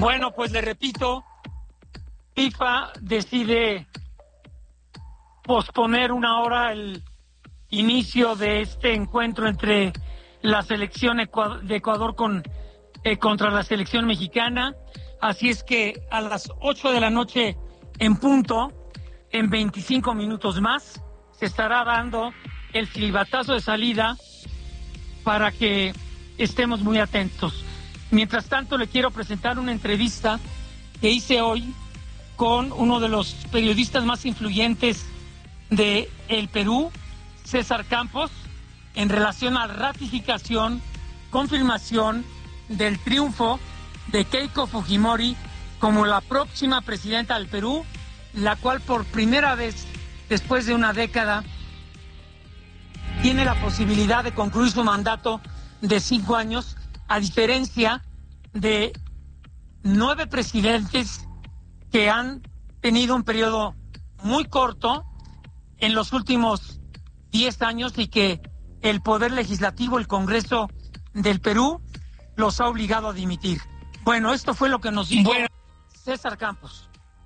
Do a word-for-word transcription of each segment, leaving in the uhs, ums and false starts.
Bueno, pues le repito, FIFA decide posponer una hora el inicio de este encuentro entre la selección de Ecuador con, eh, contra la selección mexicana. Así es que a las ocho de la noche en punto, en veinticinco minutos más, se estará dando el silbatazo de salida para que estemos muy atentos. Mientras tanto, le quiero presentar una entrevista que hice hoy con uno de los periodistas más influyentes de el Perú, César Campos, en relación a la ratificación, confirmación del triunfo de Keiko Fujimori como la próxima presidenta del Perú, la cual por primera vez después de una década tiene la posibilidad de concluir su mandato de cinco años, a diferencia de nueve presidentes que han tenido un periodo muy corto en los últimos diez años y que el Poder Legislativo, el Congreso del Perú, los ha obligado a dimitir. Bueno, esto fue lo que nos dijo bueno. César Campos.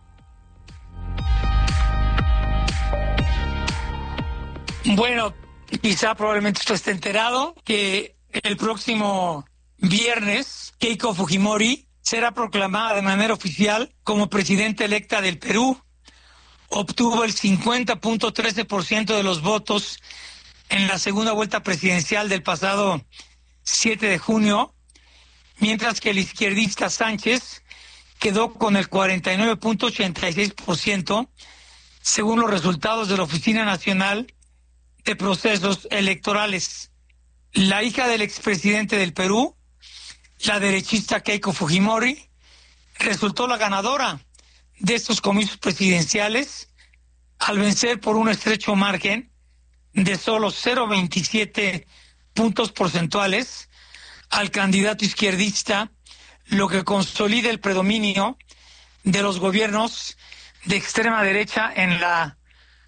Bueno, quizá probablemente usted esté enterado que el próximo viernes Keiko Fujimori será proclamada de manera oficial como presidenta electa del Perú. Obtuvo el cincuenta punto trece por ciento de los votos en la segunda vuelta presidencial del pasado siete de junio, mientras que el izquierdista Sánchez quedó con el cuarenta y nueve punto ochenta y seis por ciento, según los resultados de la Oficina Nacional de Procesos Electorales. La hija del expresidente del Perú, la derechista Keiko Fujimori, resultó la ganadora de estos comicios presidenciales al vencer por un estrecho margen de solo cero punto veintisiete puntos porcentuales al candidato izquierdista, lo que consolida el predominio de los gobiernos de extrema derecha en la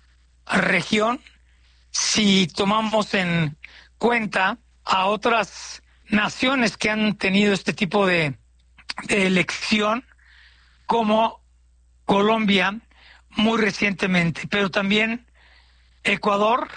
región. Si tomamos en cuenta a otras naciones que han tenido este tipo de, de elección, como Colombia muy recientemente, pero también Ecuador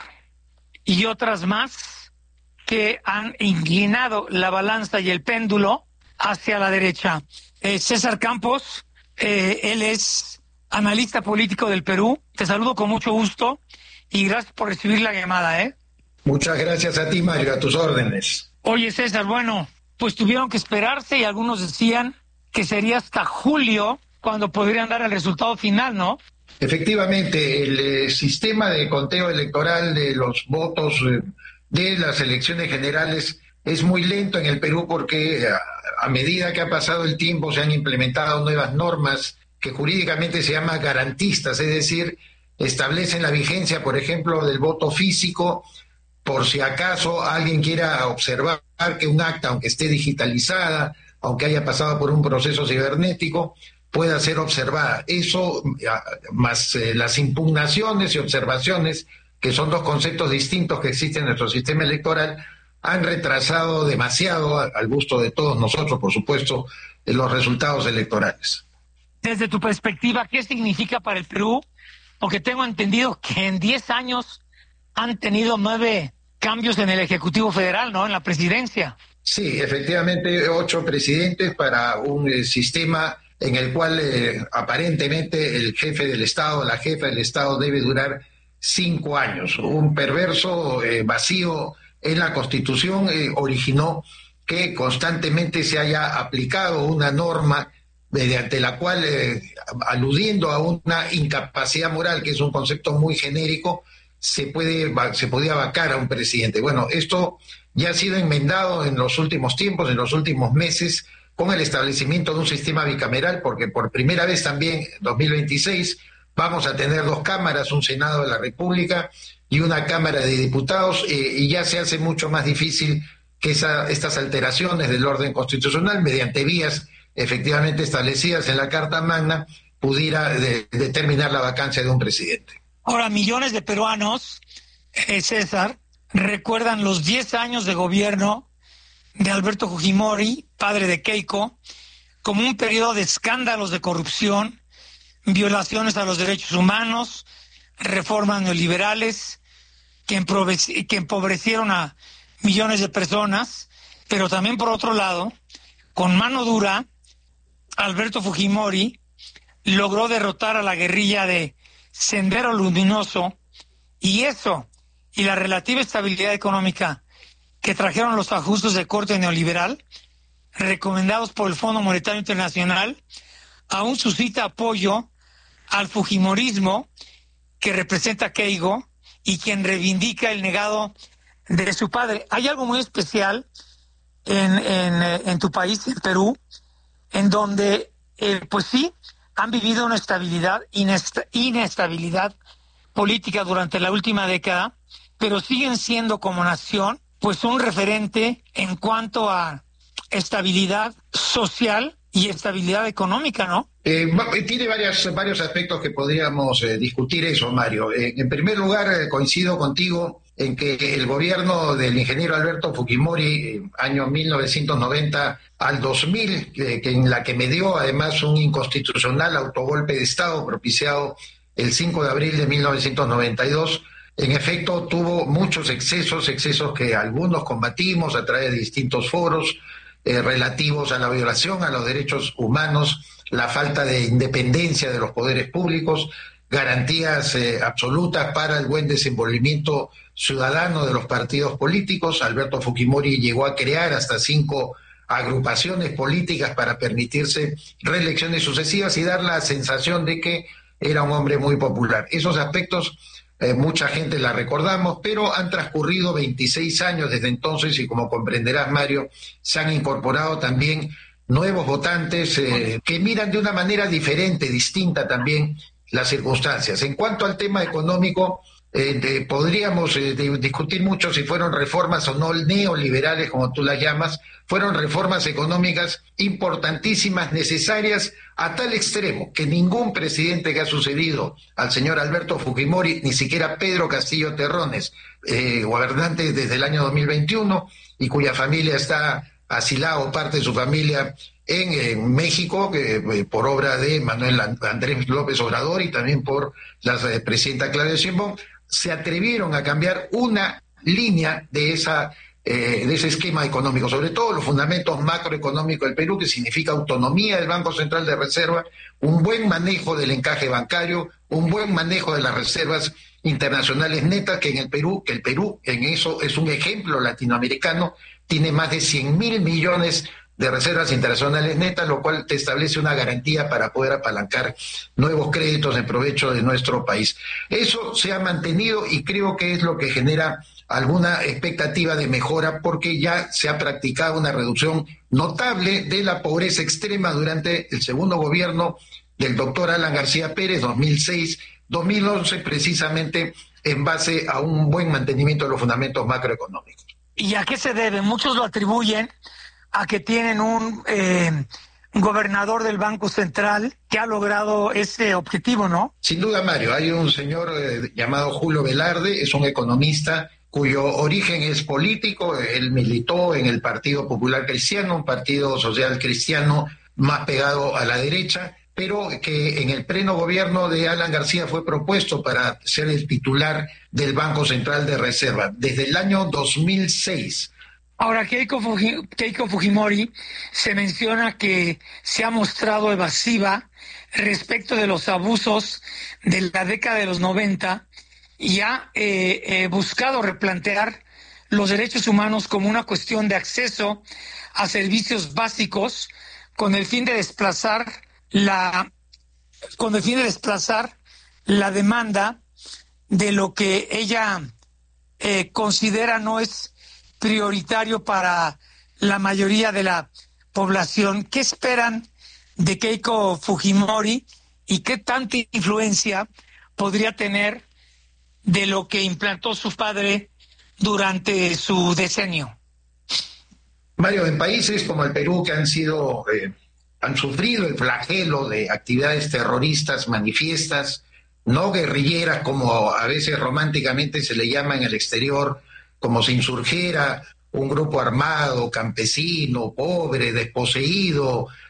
y otras más que han inclinado la balanza y el péndulo hacia la derecha. Eh, César Campos, eh, él es analista político del Perú. Te saludo con mucho gusto y gracias por recibir la llamada, ¿eh? Muchas gracias a ti, Mario, a tus órdenes. Oye, César, bueno, pues tuvieron que esperarse y algunos decían que sería hasta julio cuando podrían dar el resultado final, ¿no? Efectivamente, el eh, sistema de conteo electoral de los votos eh, de las elecciones generales es muy lento en el Perú porque a, a medida que ha pasado el tiempo se han implementado nuevas normas que jurídicamente se llaman garantistas, es decir, establecen la vigencia, por ejemplo, del voto físico, por si acaso alguien quiera observar que un acta, aunque esté digitalizada, aunque haya pasado por un proceso cibernético, pueda ser observada. Eso, más eh, las impugnaciones y observaciones, que son dos conceptos distintos que existen en nuestro sistema electoral, han retrasado demasiado, al gusto de todos nosotros, por supuesto, los resultados electorales. Desde tu perspectiva, ¿qué significa para el Perú? Porque tengo entendido que en diez años han tenido nueve cambios en el Ejecutivo Federal, ¿no? En la presidencia. Sí, efectivamente, ocho presidentes para un eh, sistema en el cual eh, aparentemente el jefe del Estado, la jefa del Estado debe durar cinco años. Un perverso eh, vacío en la Constitución eh, originó que constantemente se haya aplicado una norma mediante la cual, eh, aludiendo a una incapacidad moral, que es un concepto muy genérico, se puede se podía vacar a un presidente. Bueno, esto ya ha sido enmendado en los últimos tiempos, en los últimos meses, con el establecimiento de un sistema bicameral, porque por primera vez también en dos mil veintiséis vamos a tener dos cámaras, un Senado de la República y una Cámara de Diputados, eh, y ya se hace mucho más difícil que esa, estas alteraciones del orden constitucional, mediante vías efectivamente establecidas en la Carta Magna, pudiera de, determinar la vacancia de un presidente. Ahora, millones de peruanos, eh, César, recuerdan los diez años de gobierno de Alberto Fujimori, padre de Keiko, como un periodo de escándalos de corrupción, violaciones a los derechos humanos, reformas neoliberales que, empobreci- que empobrecieron a millones de personas, pero también por otro lado, con mano dura, Alberto Fujimori logró derrotar a la guerrilla de Sendero Luminoso, y eso y la relativa estabilidad económica que trajeron los ajustes de corte neoliberal recomendados por el Fondo Monetario Internacional aún suscita apoyo al fujimorismo que representa Keiko y quien reivindica el legado de su padre. Hay algo muy especial en, en, en tu país, en Perú, en donde, eh, pues sí, han vivido una estabilidad, inest- inestabilidad política durante la última década, pero siguen siendo como nación, pues un referente en cuanto a estabilidad social y estabilidad económica, ¿no? Eh, tiene varias, varios aspectos que podríamos eh, discutir eso, Mario. Eh, en primer lugar, eh, coincido contigo en que el gobierno del ingeniero Alberto Fujimori, eh, año mil novecientos noventa al dos mil, eh, que en la que me dio además un inconstitucional autogolpe de Estado propiciado el cinco de abril de mil novecientos noventa y dos, en efecto tuvo muchos excesos, excesos que algunos combatimos a través de distintos foros, Eh, relativos a la violación a los derechos humanos, la falta de independencia de los poderes públicos, garantías eh, absolutas para el buen desenvolvimiento ciudadano de los partidos políticos. Alberto Fujimori llegó a crear hasta cinco agrupaciones políticas para permitirse reelecciones sucesivas y dar la sensación de que era un hombre muy popular. Esos aspectos Eh, mucha gente la recordamos, pero han transcurrido veintiséis años desde entonces y como comprenderás, Mario, se han incorporado también nuevos votantes eh, que miran de una manera diferente, distinta también las circunstancias. En cuanto al tema económico, eh, de, podríamos eh, de, discutir mucho si fueron reformas o no neoliberales, como tú las llamas. Fueron reformas económicas importantísimas, necesarias, a tal extremo que ningún presidente que ha sucedido al señor Alberto Fujimori, ni siquiera Pedro Castillo Terrones, eh, gobernante desde el año dos mil veintiuno y cuya familia está asilado, parte de su familia en, en México, que, eh, por obra de Manuel Andrés López Obrador y también por la eh, presidenta Claudia Sheinbaum, se atrevieron a cambiar una línea de esa Eh, de ese esquema económico, sobre todo los fundamentos macroeconómicos del Perú, que significa autonomía del Banco Central de Reserva, un buen manejo del encaje bancario, un buen manejo de las reservas internacionales netas, que en el Perú, que el Perú en eso es un ejemplo latinoamericano, tiene más de cien mil millones de reservas internacionales netas, lo cual te establece una garantía para poder apalancar nuevos créditos en provecho de nuestro país. Eso se ha mantenido y creo que es lo que genera alguna expectativa de mejora, porque ya se ha practicado una reducción notable de la pobreza extrema durante el segundo gobierno del doctor Alan García Pérez, dos mil seis dos mil once, precisamente en base a un buen mantenimiento de los fundamentos macroeconómicos. ¿Y a qué se debe? Muchos lo atribuyen a que tienen un eh, gobernador del Banco Central que ha logrado ese objetivo, ¿no? Sin duda, Mario, hay un señor eh, llamado Julio Velarde, es un economista cuyo origen es político. Él militó en el Partido Popular Cristiano, un partido social cristiano más pegado a la derecha, pero que en el pleno gobierno de Alan García fue propuesto para ser el titular del Banco Central de Reserva desde el año dos mil seis. Ahora, Keiko, Fuji, Keiko Fujimori se menciona que se ha mostrado evasiva respecto de los abusos de la década de los noventa y ha eh, eh, buscado replantear los derechos humanos como una cuestión de acceso a servicios básicos con el fin de desplazar la con el fin de desplazar la demanda de lo que ella eh, considera no es prioritario para la mayoría de la población. ¿Qué esperan de Keiko Fujimori y qué tanta influencia podría tener de lo que implantó su padre durante su decenio? Mario, en países como el Perú, que han sido eh, han sufrido el flagelo de actividades terroristas manifiestas, no guerrilleras, como a veces románticamente se le llama en el exterior, como si insurgiera un grupo armado, campesino, pobre, desposeído,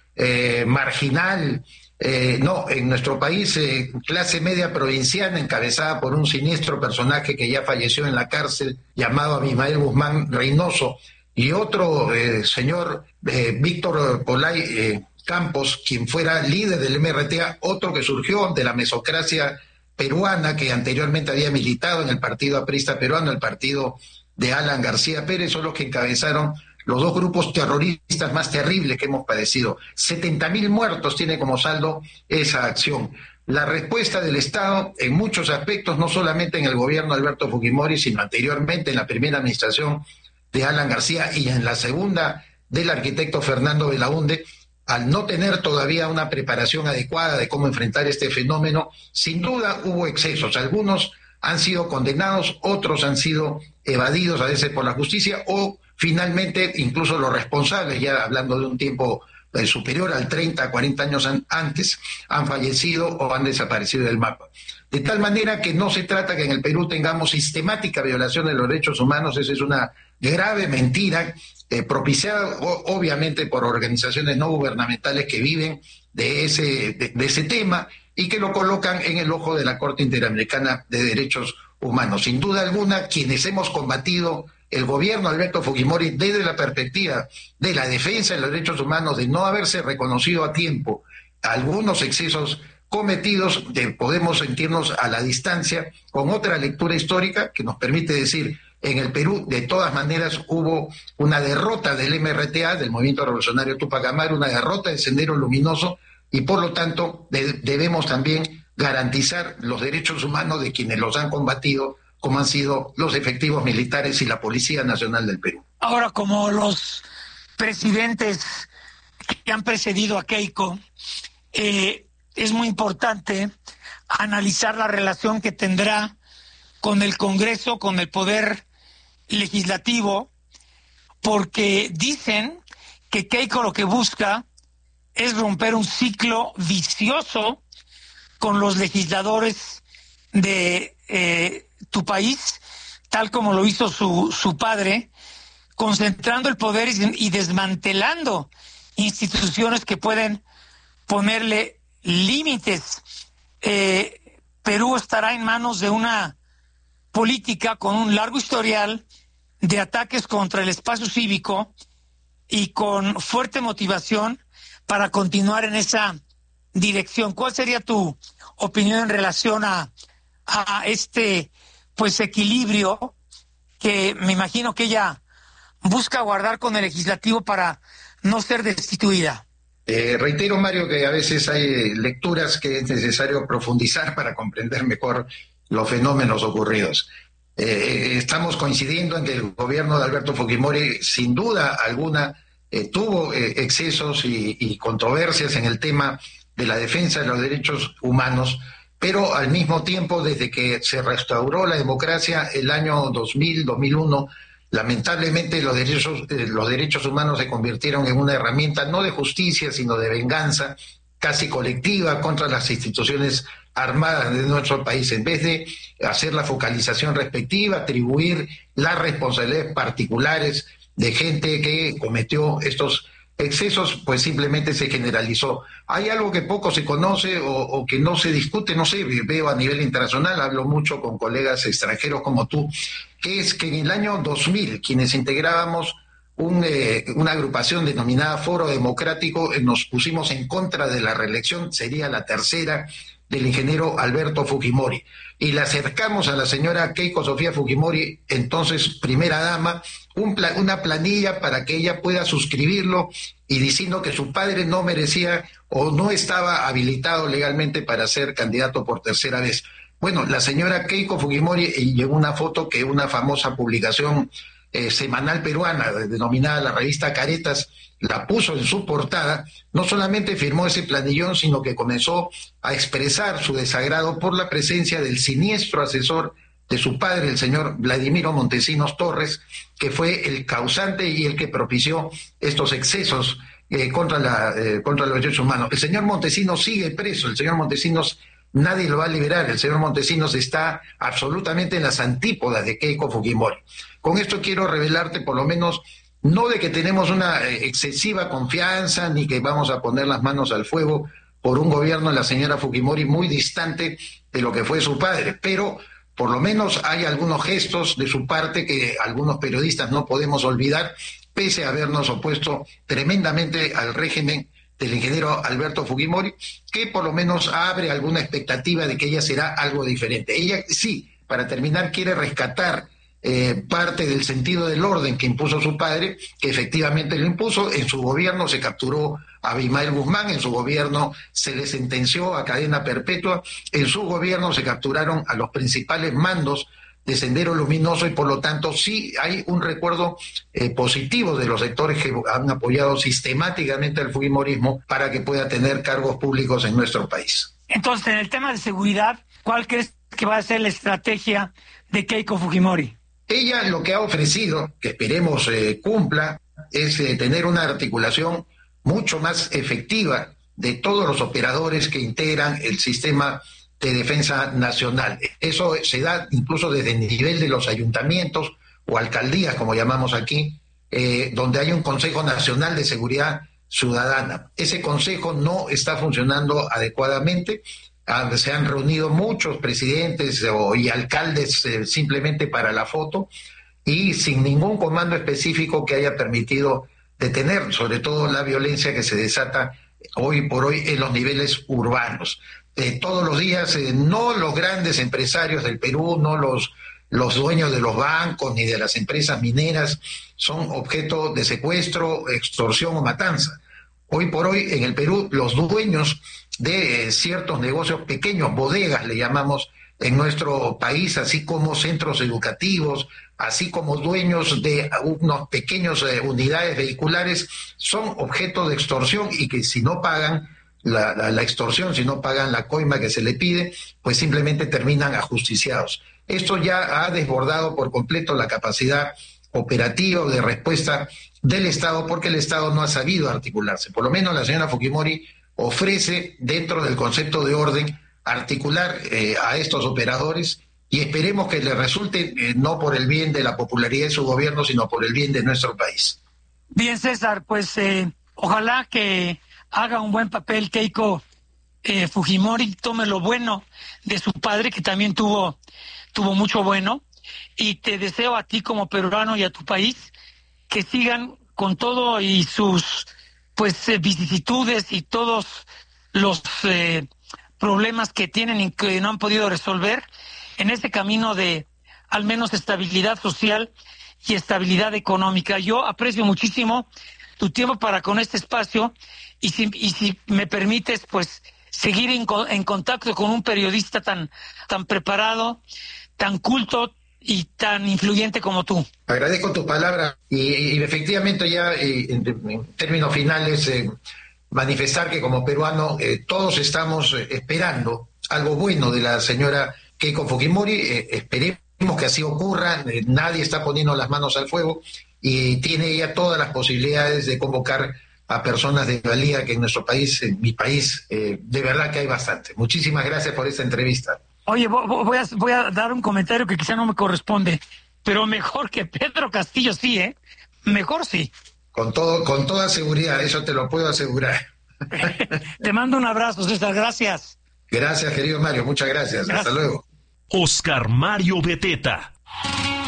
eh, marginal. Eh, no, en nuestro país, eh, clase media provinciana encabezada por un siniestro personaje que ya falleció en la cárcel, llamado Abimael Guzmán Reynoso, y otro eh, señor, eh, Víctor Polay eh, Campos, quien fuera líder del M R T A, otro que surgió de la mesocracia peruana, que anteriormente había militado en el partido aprista peruano, el partido de Alan García Pérez, son los que encabezaron los dos grupos terroristas más terribles que hemos padecido. setenta mil muertos tiene como saldo esa acción. La respuesta del Estado en muchos aspectos, no solamente en el gobierno de Alberto Fujimori, sino anteriormente en la primera administración de Alan García y en la segunda del arquitecto Fernando Belaúnde, al no tener todavía una preparación adecuada de cómo enfrentar este fenómeno, sin duda hubo excesos. Algunos han sido condenados, otros han sido evadidos a veces por la justicia o finalmente incluso los responsables, ya hablando de un tiempo eh, superior al treinta, cuarenta años an- antes, han fallecido o han desaparecido del mapa. De tal manera que no se trata que en el Perú tengamos sistemática violación de los derechos humanos, esa es una grave mentira, eh, propiciada o, obviamente por organizaciones no gubernamentales que viven de ese, de, de ese tema y que lo colocan en el ojo de la Corte Interamericana de Derechos Humanos. Sin duda alguna, quienes hemos combatido el gobierno de Alberto Fujimori desde la perspectiva de la defensa de los derechos humanos, de no haberse reconocido a tiempo algunos excesos cometidos, de, podemos sentirnos a la distancia con otra lectura histórica que nos permite decir, en el Perú de todas maneras hubo una derrota del M R T A, del Movimiento Revolucionario Túpac Amaru, una derrota del Sendero Luminoso, y por lo tanto de, debemos también garantizar los derechos humanos de quienes los han combatido, como han sido los efectivos militares y la Policía Nacional del Perú. Ahora, como los presidentes que han precedido a Keiko, eh, es muy importante analizar la relación que tendrá con el Congreso, con el Poder Legislativo, porque dicen que Keiko lo que busca es romper un ciclo vicioso con los legisladores de eh, tu país, tal como lo hizo su, su padre, concentrando el poder y, y desmantelando instituciones que pueden ponerle límites. Eh, Perú estará en manos de una política con un largo historial de ataques contra el espacio cívico y con fuerte motivación para continuar en esa dirección. ¿Cuál sería tu opinión en relación a, a este pues equilibrio que me imagino que ella busca guardar con el legislativo para no ser destituida? Eh, reitero, Mario, que a veces hay lecturas que es necesario profundizar para comprender mejor los fenómenos ocurridos. Eh, estamos coincidiendo en que el gobierno de Alberto Fujimori, sin duda alguna, eh, tuvo eh, excesos y, y controversias en el tema de la defensa de los derechos humanos, pero al mismo tiempo, desde que se restauró la democracia el año dos mil, dos mil uno, lamentablemente los derechos, eh, los derechos humanos se convirtieron en una herramienta no de justicia, sino de venganza casi colectiva contra las instituciones armadas de nuestro país. En vez de hacer la focalización respectiva, atribuir las responsabilidades particulares de gente que cometió estos excesos, pues simplemente se generalizó. Hay algo que poco se conoce o, o que no se discute, no sé, veo a nivel internacional, hablo mucho con colegas extranjeros como tú, que es que en el año dos mil, quienes integrábamos un, eh, una agrupación denominada Foro Democrático, eh, nos pusimos en contra de la reelección, sería la tercera, del ingeniero Alberto Fujimori, y le acercamos a la señora Keiko Sofía Fujimori, entonces primera dama, un pla- una planilla para que ella pueda suscribirlo y diciendo que su padre no merecía o no estaba habilitado legalmente para ser candidato por tercera vez. Bueno, la señora Keiko Fujimori eh, llevó una foto que una famosa publicación eh, semanal peruana denominada la revista Caretas la puso en su portada, no solamente firmó ese planillón, sino que comenzó a expresar su desagrado por la presencia del siniestro asesor de su padre, el señor Vladimiro Montesinos Torres, que fue el causante y el que propició estos excesos eh, contra, la, eh, contra los derechos humanos. El señor Montesinos sigue preso, el señor Montesinos nadie lo va a liberar, el señor Montesinos está absolutamente en las antípodas de Keiko Fujimori. Con esto quiero revelarte por lo menos no de que tenemos una excesiva confianza ni que vamos a poner las manos al fuego por un gobierno de la señora Fujimori muy distante de lo que fue su padre, pero por lo menos hay algunos gestos de su parte que algunos periodistas no podemos olvidar, pese a habernos opuesto tremendamente al régimen del ingeniero Alberto Fujimori, que por lo menos abre alguna expectativa de que ella será algo diferente. Ella sí, para terminar, quiere rescatar eh, parte del sentido del orden que impuso su padre, que efectivamente lo impuso. En su gobierno se capturó a Abimael Guzmán, en su gobierno se le sentenció a cadena perpetua, en su gobierno se capturaron a los principales mandos de Sendero Luminoso, y por lo tanto sí hay un recuerdo eh, positivo de los sectores que han apoyado sistemáticamente al fujimorismo para que pueda tener cargos públicos en nuestro país. Entonces, en el tema de seguridad, ¿cuál crees que va a ser la estrategia de Keiko Fujimori? Ella lo que ha ofrecido, que esperemos eh, cumpla, es eh, tener una articulación mucho más efectiva de todos los operadores que integran el sistema de defensa nacional. Eso se da incluso desde el nivel de los ayuntamientos o alcaldías, como llamamos aquí, eh, donde hay un Consejo Nacional de Seguridad Ciudadana. Ese consejo no está funcionando adecuadamente. Se han reunido muchos presidentes o, y alcaldes eh, simplemente para la foto y sin ningún comando específico que haya permitido detener, sobre todo la violencia que se desata hoy por hoy en los niveles urbanos. Eh, todos los días, eh, no los grandes empresarios del Perú, no los, los dueños de los bancos ni de las empresas mineras son objeto de secuestro, extorsión o matanza. Hoy por hoy en el Perú los dueños de eh, ciertos negocios pequeños, bodegas le llamamos en nuestro país, así como centros educativos, así como dueños de unos pequeños eh, unidades vehiculares, son objeto de extorsión y que si no pagan la, la, la extorsión, si no pagan la coima que se le pide, pues simplemente terminan ajusticiados. Esto ya ha desbordado por completo la capacidad operativa de respuesta del Estado, porque el Estado no ha sabido articularse. Por lo menos la señora Fujimori ofrece, dentro del concepto de orden, articular eh, a estos operadores, y esperemos que le resulte eh, no por el bien de la popularidad de su gobierno, sino por el bien de nuestro país. Bien, César, pues eh, ojalá que haga un buen papel Keiko eh, Fujimori, tome lo bueno de su padre, que también tuvo, tuvo mucho bueno, y te deseo a ti como peruano y a tu país que sigan con todo y sus pues eh, vicisitudes y todos los eh, problemas que tienen y que no han podido resolver en ese camino de al menos estabilidad social y estabilidad económica. Yo aprecio muchísimo tu tiempo para con este espacio, y si, y si me permites, pues seguir en, en contacto con un periodista tan, tan preparado, tan culto y tan influyente como tú. Agradezco tu palabra y, y efectivamente ya eh, en, en términos finales eh, manifestar que como peruano eh, todos estamos eh, esperando algo bueno de la señora Keiko Fujimori. Eh, esperemos que así ocurra. Eh, nadie está poniendo las manos al fuego y tiene ella todas las posibilidades de convocar a personas de valía, que en nuestro país, en mi país, eh, de verdad que hay bastante. Muchísimas gracias por esta entrevista. Oye, voy a, voy a dar un comentario que quizá no me corresponde, pero mejor que Pedro Castillo sí, ¿eh? Mejor sí. Con todo, con toda seguridad, eso te lo puedo asegurar. Te mando un abrazo, César, gracias. Gracias, querido Mario, muchas gracias. gracias. Hasta luego. Oscar Mario Beteta.